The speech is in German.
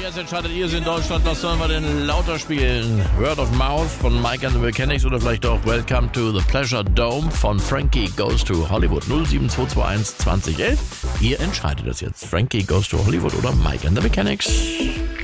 Jetzt entscheidet ihr es in Deutschland, was sollen wir denn lauter spielen? Word of Mouth von Mike and the Mechanics oder vielleicht auch Welcome to the Pleasure Dome von Frankie Goes to Hollywood 07221 2011. Ihr entscheidet es jetzt. Frankie Goes to Hollywood oder Mike and the Mechanics.